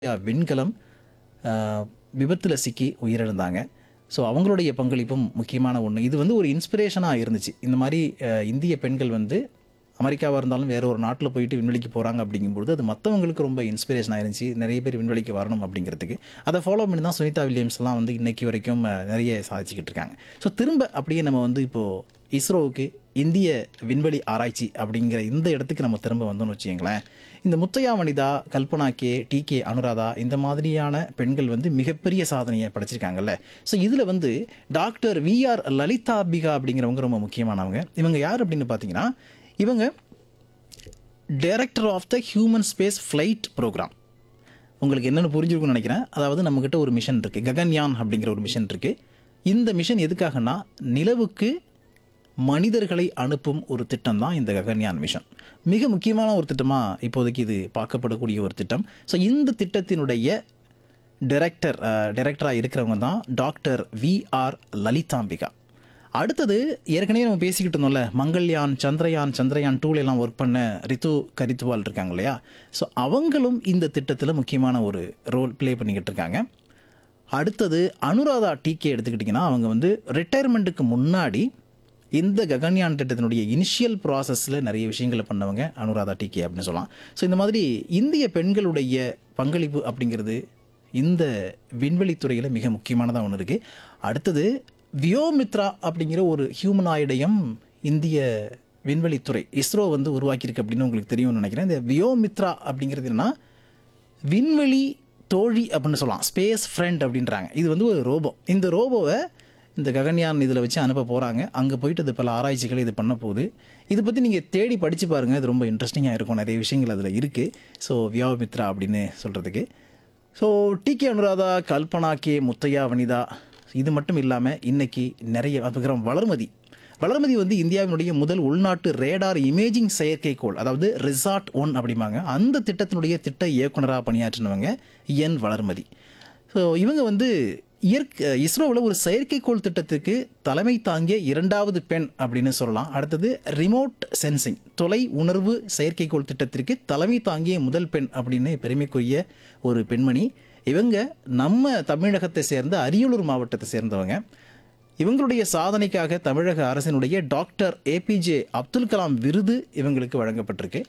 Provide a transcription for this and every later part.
விண்கலம் அ விபத்துல சிக்கி உயிரிழந்தாங்க. ஸோ அவங்களுடைய பங்களிப்பும் முக்கியமான ஒண்ணு. இது வந்து ஒரு இன்ஸ்பிரேஷனா இருந்துச்சு. இந்த மாரி இந்திய பெண்கள் வந்து அமெரிக்காவா இருந்தாலும் வேற ஒரு நாட்ல போயிட்டு விண்வெளிக்கு போறாங்க அப்படிங்கும்பொழுது, அது மத்தவங்களுக்கு ரொம்ப இன்ஸ்பிரேஷனா இருந்துச்சு. நெறைய பேர் விண்வெளிக்கு வரணும் அப்படிங்கிறதுக்கு. அத ஃபாலோ பண்ணி தான் சுனிதா வில்லியம்ஸ்லாம் வந்து இன்னைக்கு வரைக்கும் நெறைய சாதிச்சுக்கிட்டு இருக்காங்க. ஸோ திரும்ப அப்படியே நம்ம வந்து இப்போ இஸ்ரோவுக்கு இந்திய விண்வெளி ஆராய்ச்சி அப்படிங்கிற இந்த இடத்துக்கு நம்ம திரும்ப வந்தோம்னு வச்சுக்கங்களேன். இந்த முத்தையா வனிதா, கல்பனா கே, டி.கே. அனுராதா இந்த மாதிரியான பெண்கள் வந்து மிகப்பெரிய சாதனைய படைச்சிருக்காங்கல்ல. ஸோ இதுல வந்து டாக்டர் வி.ஆர். லலிதாம்பிகா அப்படிங்கிறவங்க ரொம்ப முக்கியமானவங்க. இவங்க யார் அப்படின்னு பார்த்தீங்கன்னா, இவங்க director of the human space flight program. உங்களுக்கு என்னன்னு புரிஞ்சிருக்கும்னு நினைக்கிறேன். அதாவது நம்மகிட்ட ஒரு மிஷன் இருக்கு. ககன்யான் அப்படிங்கிற ஒரு மிஷன் இருக்கு. இந்த மிஷன் எதுக்காகன்னா, நிலவுக்கு மனிதர்களை அனுப்பும் ஒரு திட்டம் தான் இந்த ககன்யான் மிஷன். மிக முக்கியமான ஒரு திட்டமா இப்போதைக்கு இது பார்க்கப்படக்கூடிய ஒரு திட்டம். ஸோ இந்த திட்டத்தினுடைய டைரக்டரா இருக்கிறவங்க தான் டாக்டர் வி.ஆர். லலிதாம்பிகா. அடுத்தது ஏற்கனவே நம்ம பேசிக்கிட்டு இருந்தோம்ல, மங்கள்யான், சந்திரயான் 2 எல்லாம் ஒர்க் பண்ண ரித்து கரித்துவால் இருக்காங்க இல்லையா? ஸோ அவங்களும் இந்த திட்டத்தில் முக்கியமான ஒரு ரோல் ப்ளே பண்ணிக்கிட்டு இருக்காங்க. அடுத்தது அனுராதா டி.கே. எடுத்துக்கிட்டிங்கன்னா, அவங்க வந்து ரிட்டையர்மெண்ட்டுக்கு முன்னாடி இந்த ககன்யான் திட்டத்தினுடைய இனிஷியல் ப்ராசஸில் நிறைய விஷயங்களை பண்ணவங்க அனுராதா டி.கே. அப்படின்னு சொல்லலாம். ஸோ இந்த மாதிரி இந்திய பெண்களுடைய பங்களிப்பு அப்படிங்கிறது இந்த விண்வெளித்துறையில் மிக முக்கியமானதாக ஒன்று இருக்குது. அடுத்தது வியோமித்ரா அப்படிங்கிற ஒரு ஹியூமனாய்டையும் இந்திய விண்வெளித்துறை இஸ்ரோ வந்து உருவாக்கியிருக்கு அப்படின்னு உங்களுக்கு தெரியும்னு நினைக்கிறேன். இந்த வியோமித்ரா அப்படிங்கிறது என்னன்னா, விண்வெளி தோழி அப்படின்னு சொல்லலாம். ஸ்பேஸ் ஃப்ரெண்ட் அப்படின்றாங்க. இது வந்து ஒரு ரோபோ. இந்த ரோபோவை இந்த ககன்யான் இதில் வச்சு அனுப்ப போகிறாங்க. அங்கே போயிட்டு அது பல ஆராய்ச்சிகள் இது பண்ண போகுது. இதை பற்றி நீங்கள் தேடி படித்து பாருங்கள். இது ரொம்ப இன்ட்ரெஸ்டிங்காக இருக்கும். நிறைய விஷயங்கள் அதில் இருக்குது. ஸோ வியோமித்ரா அப்படின்னு சொல்கிறதுக்கு. So DK. Anuradha, Kalpana K, Muthiah Vanitha இது மட்டும் இல்லாமல் இன்னைக்கு நிறைய அதுக்கப்புறம் வளர்மதி வந்து இந்தியாவினுடைய முதல் உள்நாட்டு ரேடார் இமேஜிங் செயற்கைக்கோள், அதாவது ரிசார்ட் 1 அப்படிம்பாங்க. அந்த திட்டத்தினுடைய திட்ட இயக்குனராக பணியாற்றினவங்க என் வளர்மதி. ஸோ இவங்க வந்து இஸ்ரோவில் ஒரு செயற்கைக்கோள் திட்டத்துக்கு தலைமை தாங்கிய 2வது பெண் அப்படின்னு சொல்லலாம். அடுத்தது ரிமோட் சென்சிங் தொலை உணர்வு செயற்கைக்கோள் திட்டத்திற்கு தலைமை தாங்கிய முதல் பெண் அப்படின்னு பெருமைக்குரிய ஒரு பெண்மணி. இவங்க நம்ம தமிழகத்தை சேர்ந்த அரியலூர் மாவட்டத்தை சேர்ந்தவங்க. இவங்களுடைய சாதனைக்காக தமிழக அரசினுடைய டாக்டர் ஏபிஜே அப்துல் கலாம் விருது இவங்களுக்கு வழங்கப்பட்டிருக்கு.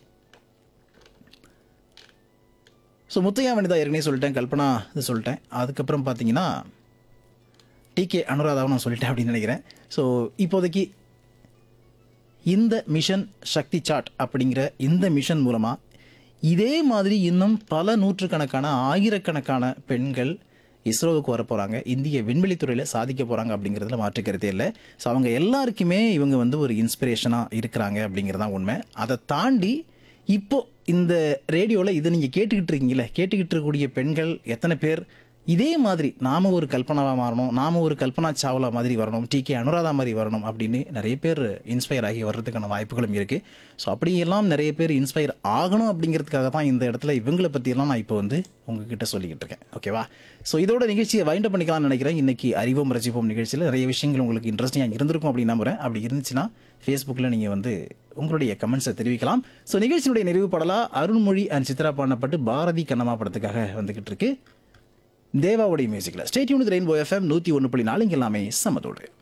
ஸோ முத்தையா வனிதா ஏற்கனவே சொல்லிட்டேன், கல்பனா இது சொல்லிட்டேன். அதுக்கப்புறம் பார்த்தீங்கன்னா டி.கே. அனுராதாவை நான் சொல்லிட்டேன் அப்படின்னு நினைக்கிறேன். ஸோ இப்போதைக்கு இந்த மிஷன் சக்தி சாட் அப்படிங்கிற இந்த மிஷன் மூலமாக இதே மாதிரி இன்னும் பல நூற்றுக்கணக்கான ஆயிரக்கணக்கான பெண்கள் இஸ்ரோவுக்கு வர போகிறாங்க. இந்திய விண்வெளித்துறையில் சாதிக்க போகிறாங்க அப்படிங்கிறதுல மாற்று கருத்தே இல்லை. ஸோ அவங்க எல்லாருக்குமே இவங்க வந்து ஒரு இன்ஸ்பிரேஷனாக இருக்கிறாங்க அப்படிங்கிறது தான் உண்மை. அதை தாண்டி இப்போது இந்த ரேடியோவில் இதை நீங்கள் கேட்டுக்கிட்டு இருக்கீங்களே, கேட்டுக்கிட்டு இருக்கக்கூடிய பெண்கள் எத்தனை பேர் இதே மாதிரி நாம ஒரு கல்பனாவாக மாறணும், நாம ஒரு கல்பனா சாவ்லா மாதிரி வரணும், டி.கே. அனுராதா மாதிரி வரணும் அப்படின்னு நிறைய பேர் இன்ஸ்பயர் ஆகி வர்றதுக்கான வாய்ப்புகளும் இருக்குது. ஸோ அப்படியெல்லாம் நிறைய பேர் இன்ஸ்பயர் ஆகணும் அப்படிங்கிறதுக்காக தான் இந்த இடத்துல இவங்களை பற்றியெல்லாம் நான் இப்போ வந்து உங்ககிட்ட சொல்லிக்கிட்டு இருக்கேன். ஓகேவா? ஸோ இதோட நிகழ்ச்சியை வைண்ட் அப் பண்ணிக்கலாம்னு நினைக்கிறேன். இன்றைக்கி அறிவோம் ரசிப்போம் நிகழ்ச்சியில் நிறைய விஷயங்கள் உங்களுக்கு இன்ட்ரெஸ்டிங்காக இருந்திருக்கும் அப்படின்னு நம்புகிறேன். அப்படி இருந்துச்சுன்னா ஃபேஸ்புக்கில் நீங்கள் வந்து உங்களுடைய கமெண்ட்ஸை தெரிவிக்கலாம். ஸோ நிகழ்ச்சியினுடைய நிறைவு பாடலாக அருண்மொழி அண்ட் சித்ரா பாடப்பட்டு பாரதி கண்ணம்மா படத்துக்காக வந்துக்கிட்டு இருக்கு. தேவாவுடைய மியூசிக்கில் stay tune with rainbow FM 101.4 இங்கே எல்லாமே சமதோடு.